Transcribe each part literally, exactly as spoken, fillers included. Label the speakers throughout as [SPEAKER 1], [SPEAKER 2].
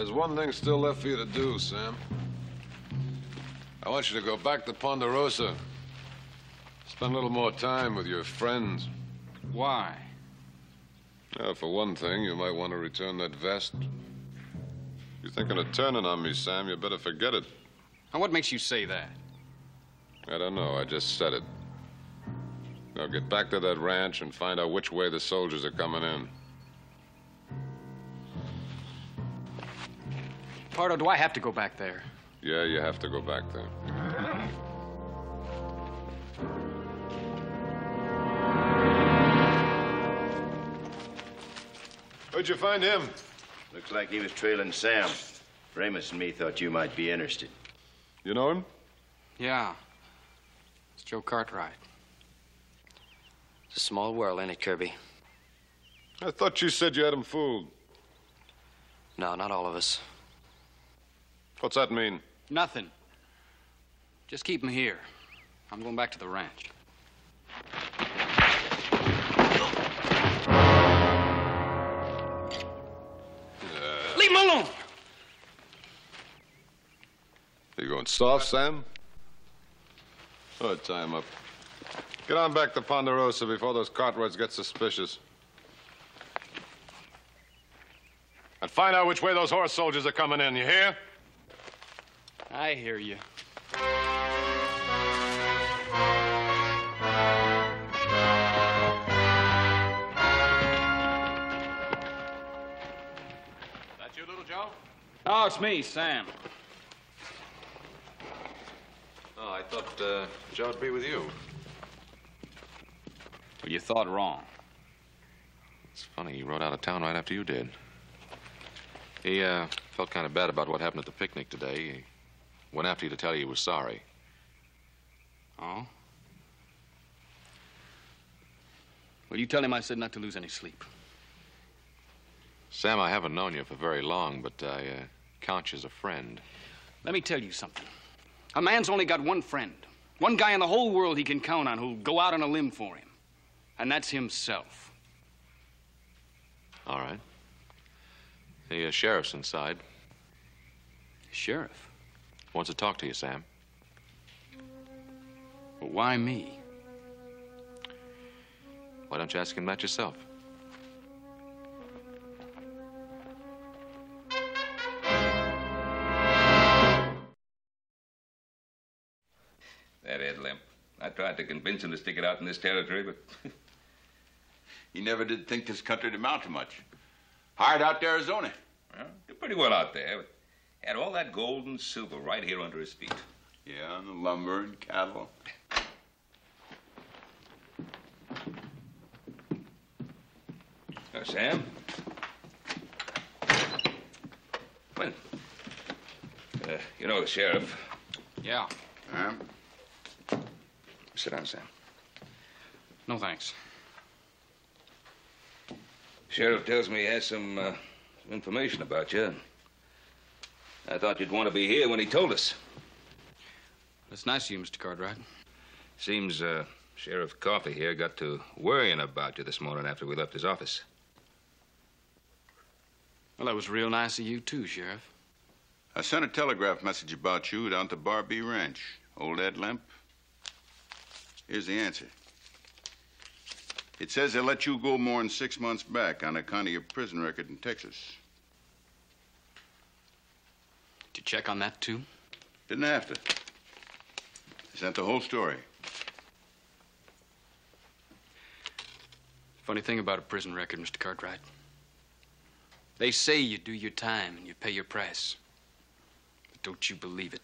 [SPEAKER 1] There's one thing still left for you to do, Sam. I want you to go back to Ponderosa. Spend a little more time with your friends.
[SPEAKER 2] Why?
[SPEAKER 1] Uh, for one thing, you might want to return that vest. You're thinking of turning on me, Sam. You better forget it.
[SPEAKER 2] And what makes you say that?
[SPEAKER 1] I don't know. I just said it. Now get back to that ranch and find out which way the soldiers are coming in.
[SPEAKER 2] Pardo, do I have to go back there?
[SPEAKER 1] Yeah, you have to go back there. Where'd you find him?
[SPEAKER 3] Looks like he was trailing Sam. Ramus and me thought you might be interested.
[SPEAKER 1] You know him?
[SPEAKER 2] Yeah. It's Joe Cartwright.
[SPEAKER 4] It's a small world, ain't it, Kirby?
[SPEAKER 1] I thought you said you had him fooled.
[SPEAKER 4] No, not all of us.
[SPEAKER 1] What's that mean?
[SPEAKER 2] Nothing. Just keep him here. I'm going back to the ranch. Uh... Leave him alone!
[SPEAKER 1] You going soft, Sam? Oh, tie him up. Get on back to Ponderosa before those Cartwrights get suspicious. And find out which way those horse soldiers are coming in, you hear?
[SPEAKER 2] I hear you.
[SPEAKER 5] That you, little Joe?
[SPEAKER 2] Oh, it's me, Sam.
[SPEAKER 5] Oh, I thought uh, Joe'd be with you.
[SPEAKER 2] Well, you thought wrong.
[SPEAKER 5] It's funny, he rode out of town right after you did. He uh, felt kind of bad about what happened at the picnic today. He went after you to tell you he was sorry.
[SPEAKER 2] Oh? Well, you tell him I said not to lose any sleep.
[SPEAKER 5] Sam, I haven't known you for very long, but I uh, count you as a friend.
[SPEAKER 2] Let me tell you something. A man's only got one friend. One guy in the whole world he can count on who'll go out on a limb for him. And that's himself.
[SPEAKER 5] All right. The uh, sheriff's inside.
[SPEAKER 2] Sheriff?
[SPEAKER 5] Wants to talk to you, Sam.
[SPEAKER 2] Well, why me?
[SPEAKER 5] Why don't you ask him that yourself?
[SPEAKER 6] That Ed Limp. I tried to convince him to stick it out in this territory, but...
[SPEAKER 7] He never did think this country would amount to much. Hired out to Arizona.
[SPEAKER 6] Well, did pretty well out there, but had all that gold and silver right here under his feet.
[SPEAKER 7] Yeah, and the lumber and cattle.
[SPEAKER 6] Uh, Sam? Well, uh, you know the sheriff.
[SPEAKER 2] Yeah.
[SPEAKER 7] Huh?
[SPEAKER 6] Sit down, Sam.
[SPEAKER 2] No, thanks.
[SPEAKER 6] Sheriff tells me he has some, uh, some information about you. I thought you'd want to be here when he told us.
[SPEAKER 2] That's nice of you, Mister Cartwright.
[SPEAKER 6] Seems uh, Sheriff Coffey here got to worrying about you this morning after we left his office.
[SPEAKER 2] Well, that was real nice of you, too, Sheriff.
[SPEAKER 7] I sent a telegraph message about you down to Barbee Ranch. Old Ed Limp. Here's the answer. It says they'll let you go more than six months back on account of your prison record in Texas.
[SPEAKER 2] Did you check on that, too?
[SPEAKER 7] Didn't have to. I sent the whole story.
[SPEAKER 2] Funny thing about a prison record, Mister Cartwright. They say you do your time and you pay your price. But don't you believe it.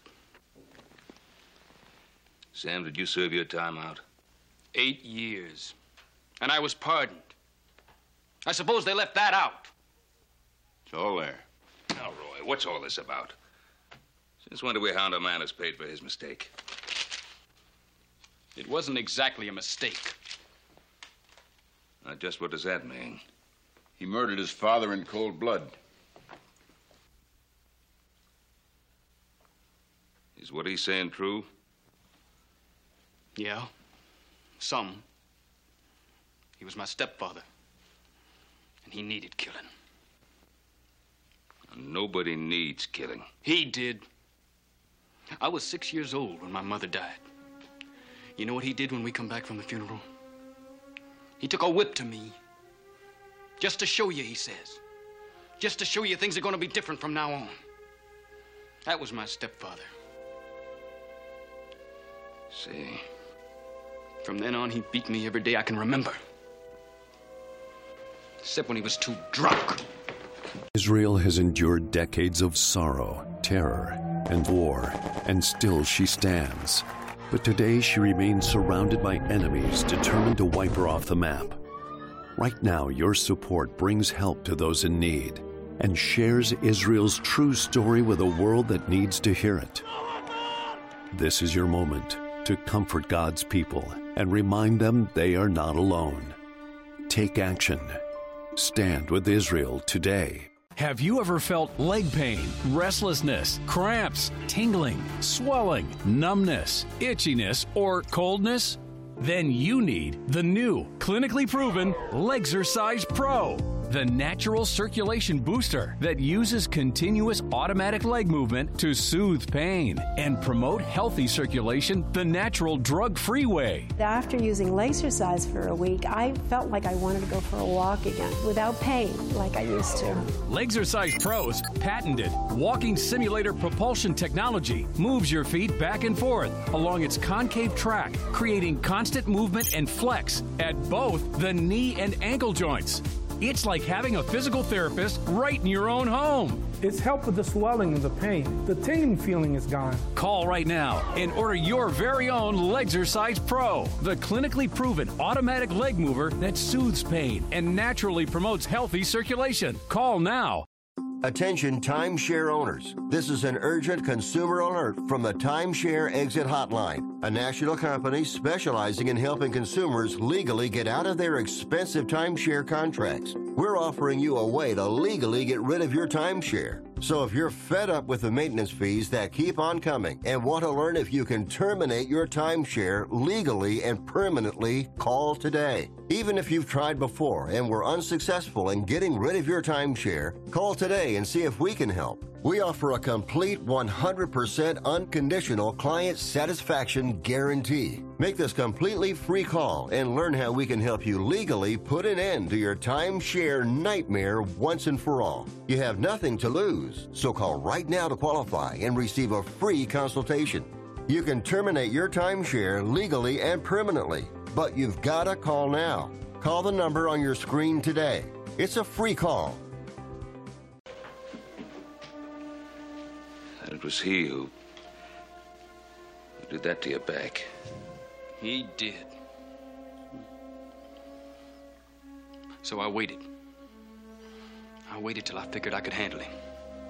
[SPEAKER 6] Sam, did you serve your time out?
[SPEAKER 2] Eight years. And I was pardoned. I suppose they left that out.
[SPEAKER 7] It's all there.
[SPEAKER 6] Now, Roy, what's all this about? Since when do we hound a man who's paid for his mistake?
[SPEAKER 2] It wasn't exactly a mistake.
[SPEAKER 6] Now, just what does that mean?
[SPEAKER 7] He murdered his father in cold blood.
[SPEAKER 6] Is what he's saying true?
[SPEAKER 2] Yeah, some. He was my stepfather, and he needed killing.
[SPEAKER 6] nobody needs killing.
[SPEAKER 2] He did. I was six years old when my mother died. You know what he did when we come back from the funeral? He took a whip to me. Just to show you, he says. Just to show you things are going to be different from now on. That was my stepfather.
[SPEAKER 6] See.
[SPEAKER 2] From then on, he beat me every day I can remember. Except when he was too drunk.
[SPEAKER 8] Israel has endured decades of sorrow, terror, and war, and still she stands. But today she remains surrounded by enemies determined to wipe her off the map. Right now, your support brings help to those in need and shares Israel's true story with a world that needs to hear it. This is your moment to comfort God's people and remind them they are not alone. Take action. Stand with Israel today.
[SPEAKER 9] Have you ever felt leg pain, restlessness, cramps, tingling, swelling, numbness, itchiness, or coldness? Then you need the new, clinically proven Legzercise Pro, the natural circulation booster that uses continuous automatic leg movement to soothe pain and promote healthy circulation the natural drug-free way.
[SPEAKER 10] After using Legzercise for a week, I felt like I wanted to go for a walk again without pain like I used to.
[SPEAKER 9] Legzercise Pro's patented walking simulator propulsion technology moves your feet back and forth along its concave track, creating constant movement and flex at both the knee and ankle joints. It's like having a physical therapist right in your own home.
[SPEAKER 11] It's helped with the swelling and the pain. The tingling feeling is gone.
[SPEAKER 9] Call right now and order your very own Legzercise Pro, the clinically proven automatic leg mover that soothes pain and naturally promotes healthy circulation. Call now.
[SPEAKER 12] Attention timeshare owners. This is an urgent consumer alert from the Timeshare Exit Hotline, a national company specializing in helping consumers legally get out of their expensive timeshare contracts. We're offering you a way to legally get rid of your timeshare. So if you're fed up with the maintenance fees that keep on coming and want to learn if you can terminate your timeshare legally and permanently, call today. Even if you've tried before and were unsuccessful in getting rid of your timeshare, call today and see if we can help. We offer a complete one hundred percent unconditional client satisfaction guarantee. Make this completely free call and learn how we can help you legally put an end to your timeshare nightmare once and for all. You have nothing to lose, so call right now to qualify and receive a free consultation. You can terminate your timeshare legally and permanently, but you've got to call now. Call the number on your screen today. It's a free call.
[SPEAKER 6] And it was he who, who did that to your back.
[SPEAKER 2] He did. So I waited. I waited till I figured I could handle him.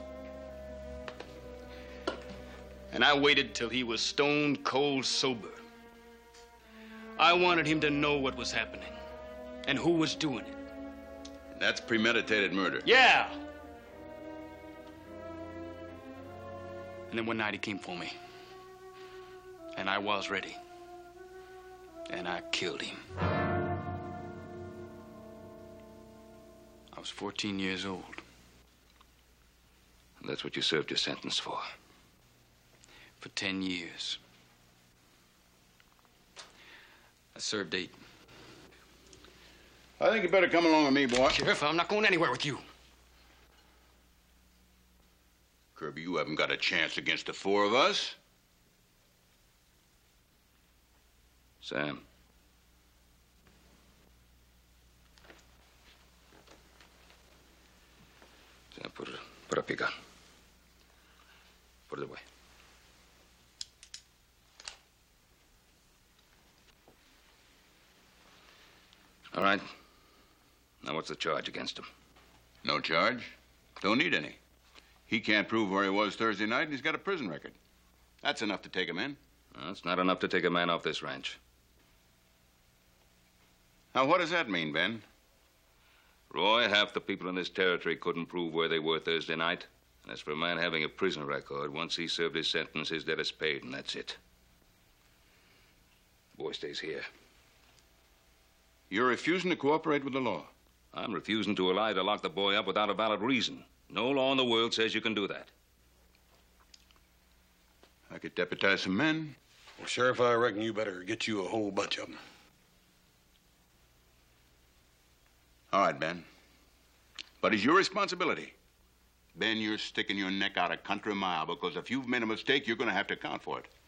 [SPEAKER 2] And I waited till he was stone cold sober. I wanted him to know what was happening and who was doing it.
[SPEAKER 7] That's premeditated murder.
[SPEAKER 2] Yeah. And then one night he came for me. And I was ready. And I killed him. I was fourteen years old.
[SPEAKER 6] And that's what you served your sentence for?
[SPEAKER 2] For ten years. I served eight.
[SPEAKER 7] I think you better come along with me, boy.
[SPEAKER 2] Sheriff, I'm not going anywhere with you.
[SPEAKER 7] Kirby, you haven't got a chance against the four of us.
[SPEAKER 6] Sam. Sam, put it, put up your gun. Put it away. All right. Now, what's the charge against him?
[SPEAKER 7] No charge. Don't need any. He can't prove where he was Thursday night, and he's got a prison record. That's enough to take him in.
[SPEAKER 6] Well, it's not enough to take a man off this ranch.
[SPEAKER 7] Now, what does that mean, Ben?
[SPEAKER 6] Roy, half the people in this territory couldn't prove where they were Thursday night. And as for a man having a prison record, once he served his sentence, his debt is paid, and that's it. The boy stays here.
[SPEAKER 7] You're refusing to cooperate with the law.
[SPEAKER 6] I'm refusing to allow you to lock the boy up without a valid reason. No law in the world says you can do that.
[SPEAKER 7] I could deputize some men.
[SPEAKER 13] Well, Sheriff, I reckon you better get you a whole bunch of them.
[SPEAKER 7] All right, Ben. But it's your responsibility. Ben, you're sticking your neck out a country mile because if you've made a mistake, you're going to have to account for it.